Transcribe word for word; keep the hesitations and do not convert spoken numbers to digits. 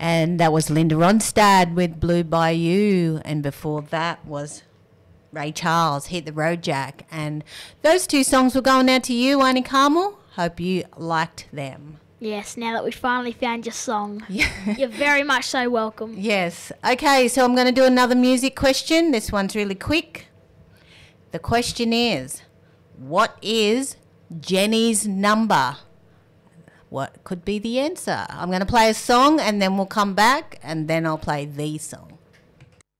And that was Linda Ronstadt with Blue Bayou. And before that was Ray Charles, Hit the Road Jack. And those two songs were going out to you, Auntie Carmel. Hope you liked them. Yes, now that we finally found your song. You're very much so welcome. Yes. Okay, so I'm going to do another music question. This one's really quick. The question is, what is Jenny's number? What could be the answer? I'm going to play a song and then we'll come back and then I'll play the song.